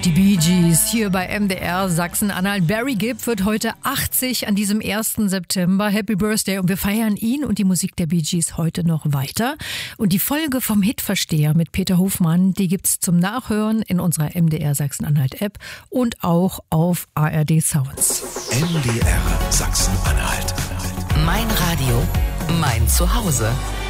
Die Bee Gees hier bei MDR Sachsen-Anhalt. Barry Gibb wird heute 80 an diesem 1. September. Happy Birthday. Und wir feiern ihn und die Musik der Bee Gees heute noch weiter. Und die Folge vom Hitversteher mit Peter Hofmann, die gibt's zum Nachhören in unserer MDR Sachsen-Anhalt App und auch auf ARD Sounds. MDR Sachsen-Anhalt. Mein Radio, mein Zuhause.